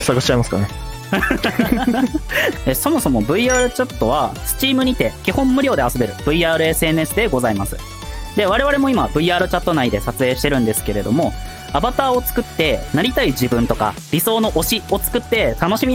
探しちゃいますからね。 そもそも VR チャットは Steam にて基本無料で遊べる VRSNS でございます。で、我々も今 VR チャット内で撮影してるんですけれども、アバターを作ってなりたい自分とか理想の推しを作って楽しみ